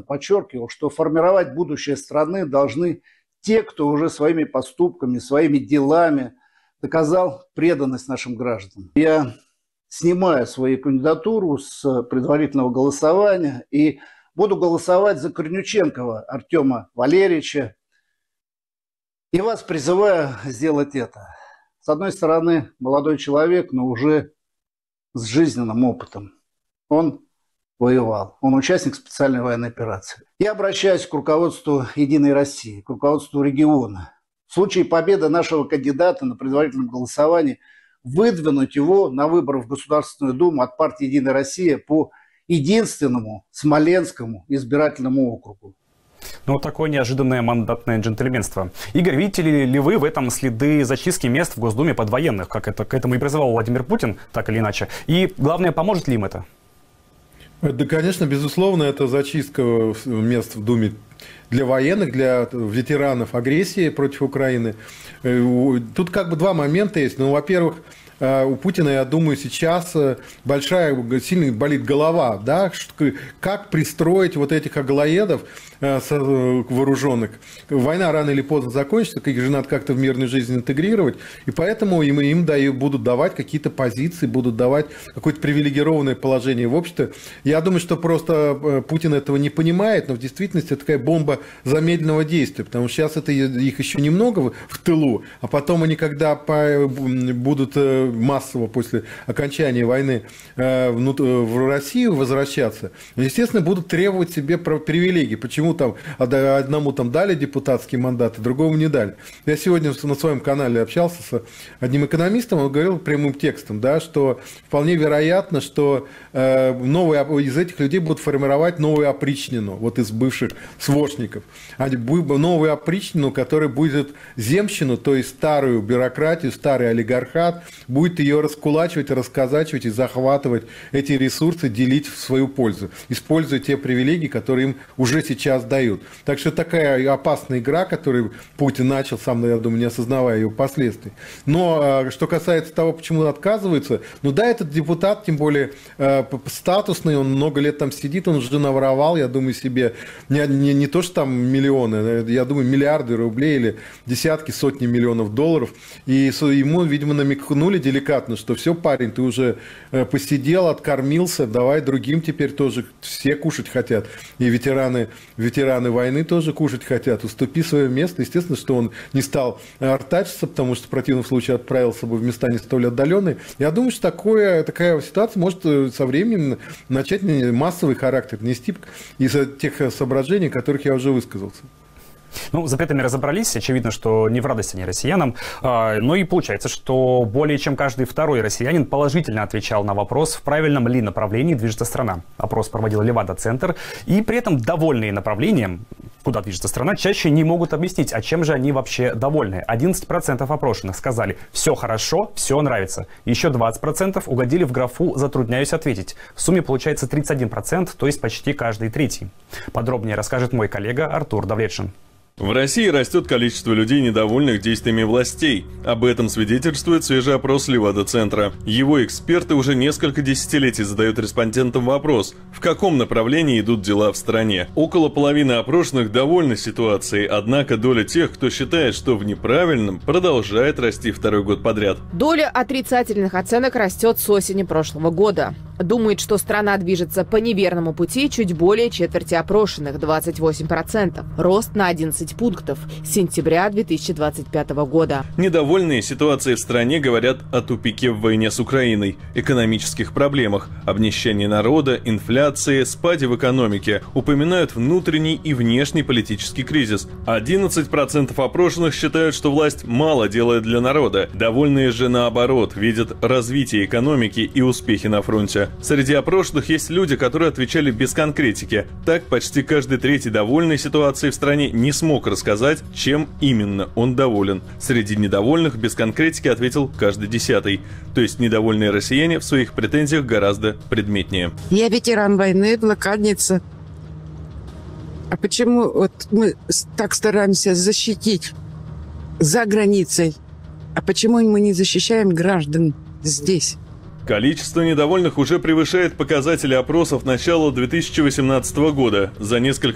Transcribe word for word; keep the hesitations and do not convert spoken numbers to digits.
подчеркивал, что формировать будущее страны должны те, кто уже своими поступками, своими делами доказал преданность нашим гражданам. Я снимаю свою кандидатуру с предварительного голосования и буду голосовать за Корнюченкова Артема Валерьевича. И вас призываю сделать это. С одной стороны, молодой человек, но уже с жизненным опытом. Он воевал. Он участник специальной военной операции. Я обращаюсь к руководству «Единой России», к руководству региона. В случае победы нашего кандидата на предварительном голосовании выдвинуть его на выборы в Государственную Думу от партии «Единая Россия» по единственному Смоленскому избирательному округу. Ну, вот такое неожиданное мандатное джентльменство. Игорь, видите ли, ли вы в этом следы зачистки мест в Госдуме под военных, как это к этому и призывал Владимир Путин, так или иначе? И, главное, поможет ли им это? Да, конечно, безусловно, это зачистка мест в Думе для военных, для ветеранов агрессии против Украины. Тут как бы два момента есть. Ну, во-первых, у Путина, я думаю, сейчас большая, сильно болит голова, да, как пристроить вот этих аглоедов вооруженных. Война рано или поздно закончится, их же надо как-то в мирную жизнь интегрировать, и поэтому им, им дают, будут давать какие-то позиции, будут давать какое-то привилегированное положение в обществе. Я думаю, что просто Путин этого не понимает, но в действительности это такая бомба замедленного действия, потому что сейчас это их еще немного в тылу, а потом они, когда будут массово после окончания войны в Россию возвращаться, естественно, будут требовать себе привилегий. Почему там одному там дали депутатский мандат, а другому не дали? Я сегодня на своем канале общался с одним экономистом, он говорил прямым текстом, да, что вполне вероятно, что новые, из этих людей будут формировать новую опричнину, вот из бывших свошников. Новую опричнину, которая будет земщину, то есть старую бюрократию, старый олигархат, будет ее раскулачивать, расказачивать и захватывать эти ресурсы, делить в свою пользу, используя те привилегии, которые им уже сейчас дают. Так что такая опасная игра, которую Путин начал, сам, я думаю, не осознавая ее последствий. Но что касается того, почему отказываются, ну да, этот депутат, тем более статусный, он много лет там сидит, он уже наворовал, я думаю, себе не, не, не то, что там миллионы, я думаю, миллиарды рублей или десятки, сотни миллионов долларов. И ему, видимо, намекнули деликатно, что все, парень, ты уже посидел, откормился, давай другим теперь тоже, все кушать хотят. И ветераны, ветераны войны тоже кушать хотят. Уступи свое место. Естественно, что он не стал артачиться, потому что в противном случае отправился бы в места не столь отдаленные. Я думаю, что такое, такая ситуация может со временем начать массовый характер нести из-за тех соображений, о которых я уже высказался. Ну, с запретами разобрались. Очевидно, что не в радость они россиянам. Но и получается, что более чем каждый второй россиянин положительно отвечал на вопрос, в правильном ли направлении движется страна. Опрос проводил Левада-центр. И при этом довольные направлением, куда движется страна, чаще не могут объяснить, а чем же они вообще довольны. одиннадцать процентов опрошенных сказали: все хорошо, все нравится. Еще двадцать процентов угодили в графу «затрудняюсь ответить». В сумме получается тридцать один процент, то есть почти каждый третий. Подробнее расскажет мой коллега Артур Давлетшин. В России растет количество людей, недовольных действиями властей. Об этом свидетельствует свежий опрос Левада-центра. Его эксперты уже несколько десятилетий задают респондентам вопрос, в каком направлении идут дела в стране. Около половины опрошенных довольны ситуацией, однако доля тех, кто считает, что в неправильном, продолжает расти второй год подряд. Доля отрицательных оценок растет с осени прошлого года. Думает, что страна движется по неверному пути чуть более четверти опрошенных – двадцать восемь процентов. Рост на одиннадцать пунктов с сентября две тысячи двадцать пятого года. Недовольные ситуацией в стране говорят о тупике в войне с Украиной, экономических проблемах, обнищании народа, инфляции, спаде в экономике. Упоминают внутренний и внешний политический кризис. одиннадцать процентов опрошенных считают, что власть мало делает для народа. Довольные же, наоборот, видят развитие экономики и успехи на фронте. Среди опрошенных есть люди, которые отвечали без конкретики. Так, почти каждый третий довольный ситуацией в стране не смог рассказать, чем именно он доволен. Среди недовольных без конкретики ответил каждый десятый. То есть недовольные россияне в своих претензиях гораздо предметнее. Я ветеран войны, блокадница. А почему вот мы так стараемся защитить за границей? А почему мы не защищаем граждан здесь? Количество недовольных уже превышает показатели опросов начала две тысячи восемнадцатого года. За несколько